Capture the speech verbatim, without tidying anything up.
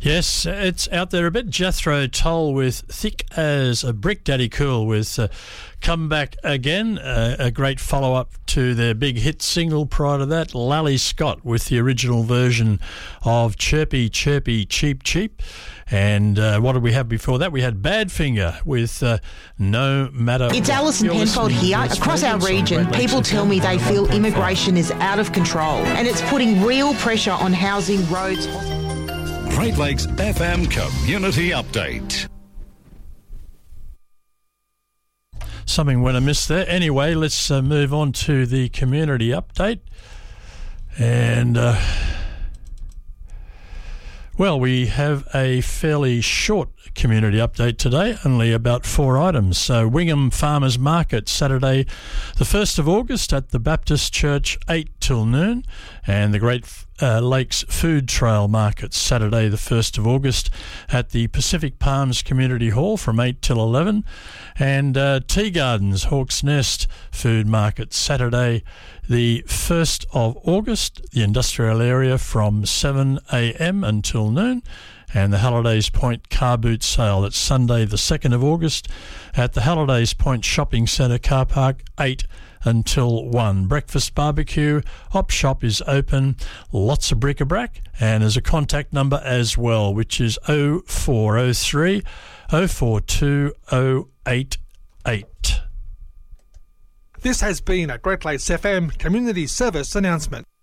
Yes, it's out there a bit. Jethro Tull with Thick as a Brick. Daddy Cool with uh, Come Back Again, uh, a great follow-up to their big hit single prior to that. Lally Scott with the original version of Chirpy Chirpy Cheep Cheep. And uh, what did we have before that? We had Badfinger with uh, No Matter It's What. Alison You're Penfold listening here. to West Across our Melbourne, region, Great Lakes people F M tell me they feel one oh four point five. immigration is out of control and it's putting real pressure on housing, roads. Great Lakes F M Community Update. Something went amiss there. Anyway, let's uh, move on to the community update. And, uh, well, we have a fairly short community update today, only about four items. So, Wingham Farmers Market, Saturday, the first of August at the Baptist Church, eight till noon. And the Great uh, Lakes Food Trail Market, Saturday, the first of August at the Pacific Palms Community Hall from eight till eleven. And uh, Tea Gardens, Hawk's Nest Food Market, Saturday, the first of August, the industrial area from seven a.m. until noon. And the Hallidays Point Car Boot Sale, that's Sunday the second of August at the Hallidays Point Shopping Centre car park, eight until one. Breakfast barbecue, op shop is open, lots of bric-a-brac, and there's a contact number as well, which is oh four oh three, oh four two oh eight eight. This has been a Great Lakes F M Community Service announcement.